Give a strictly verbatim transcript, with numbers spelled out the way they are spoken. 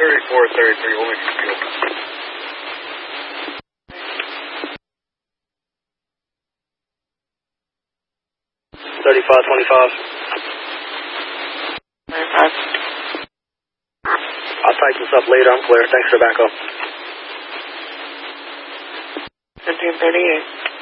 thirty-four thirty-three, we'll make you feel. thirty-five twenty-five. thirty-five. I'll type this up later. I'm clear. Thanks for the backup. fifteen thirty-eight.